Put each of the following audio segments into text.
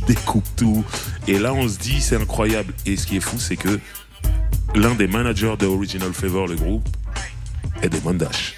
découpe tout. Et là, on se dit, c'est incroyable. Et ce qui est fou, c'est que l'un des managers de Original Flavor, le groupe, est Damon Dash.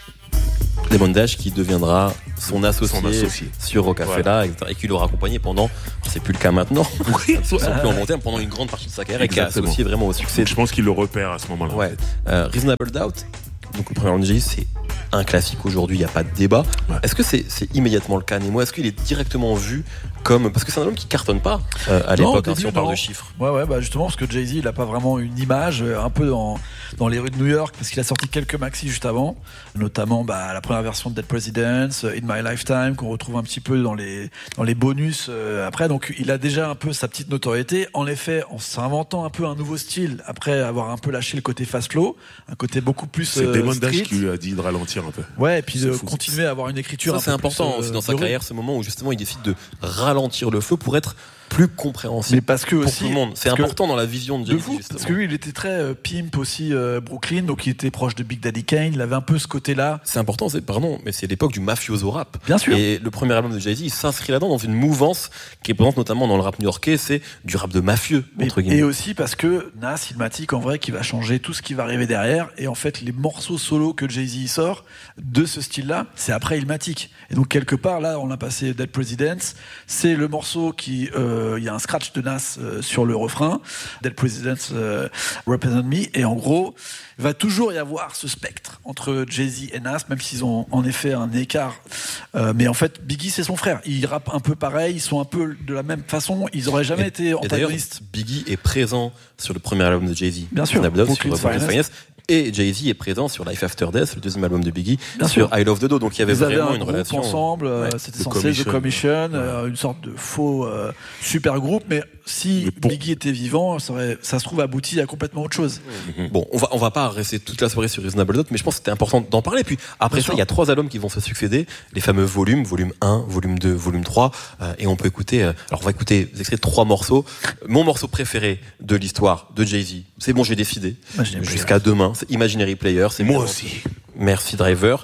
Damon Dash qui deviendra son associé sur Rockefeller, et qui l'aura accompagné pendant, c'est plus le cas maintenant, sans plus en long terme, pendant une grande partie de sa carrière, et qui a associé vraiment au succès. Donc, je pense qu'il le repère à ce moment-là. Ouais. Reasonable Doubt, donc le premier album de Jay-Z, c'est un classique aujourd'hui, il n'y a pas de débat. Ouais. Est-ce que c'est immédiatement le cas, Nemo? Est-ce qu'il est directement vu comme, parce que c'est un album qui cartonne pas à l'époque, si on parle de chiffres. Ouais, bah justement, parce que Jay-Z, il a pas vraiment une image, un peu dans les rues de New York, parce qu'il a sorti quelques maxis juste avant, notamment la première version de Dead Presidents, In My Lifetime, qu'on retrouve un petit peu dans les bonus après. Donc il a déjà un peu sa petite notoriété. En effet, en s'inventant un peu un nouveau style, après avoir un peu lâché le côté fast flow, un côté beaucoup plus c'est Damon Dash qui lui a dit de ralentir un peu. Ouais, et puis de continuer à avoir une écriture. Ça, c'est important aussi dans sa carrière, ce moment où justement il décide de ralentir le flow pour être plus compréhensible. Mais parce que pour aussi, tout le monde. C'est important dans la vision de Jay-Z. Parce que lui, il était très pimp aussi, Brooklyn, donc il était proche de Big Daddy Kane. Il avait un peu ce côté-là. C'est important, mais c'est l'époque du mafioso rap. Bien sûr. Et le premier album de Jay-Z, il s'inscrit là-dedans dans une mouvance qui est présente notamment dans le rap new-yorkais, c'est du rap de mafieux, entre guillemets. Et aussi parce que Nas, Illmatic, en vrai, qui va changer tout ce qui va arriver derrière. Et en fait, les morceaux solo que Jay-Z sort de ce style-là, c'est après Illmatic. Et donc, quelque part, là, on a passé Dead Presidents. C'est le morceau qui, il y a un scratch de Nas sur le refrain, Dead Presidents Represent Me, et en gros, il va toujours y avoir ce spectre entre Jay-Z et Nas, même s'ils ont en effet un écart. Mais en fait, Biggie, c'est son frère. Ils rappent un peu pareil, ils sont un peu de la même façon, ils auraient jamais été antagonistes. Biggie est présent sur le premier album de Jay-Z. Bien sûr, Brooklyn's Finest. Et Jay-Z est présent sur Life After Death, le deuxième album de Biggie, sur I Love the Do. Donc il y avait vraiment une relation ensemble. C'était censé The Commission, une sorte de faux super groupe. Mais si Biggie était vivant, ça se trouve abouti à complètement autre chose. Bon, on va pas rester toute la soirée sur Reasonable Doubt, mais je pense que c'était important d'en parler. Puis après ça, il y a 3 albums qui vont se succéder, les fameux volumes, volume 1, volume 2, volume 3, et on peut écouter. Alors on va écouter des extraits de 3 morceaux. Mon morceau préféré de l'histoire de Jay-Z, c'est Bon, j'ai décidé. Jusqu'à demain. C'est Imaginary Player. C'est moi aussi. Merci Driver.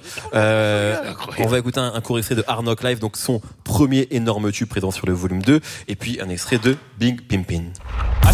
On va écouter un court extrait de Hard Knock Life, donc son premier énorme tube présent sur le volume 2, et puis un extrait de Big Pimpin'. I